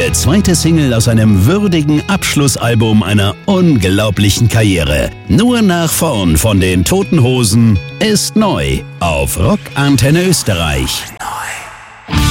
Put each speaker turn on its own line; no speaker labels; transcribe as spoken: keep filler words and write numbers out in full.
traurige zweite Single aus einem würdigen Abschlussalbum einer unglaublichen Karriere. Nur nach vorn von den Toten Hosen ist neu auf Rock Antenne Österreich.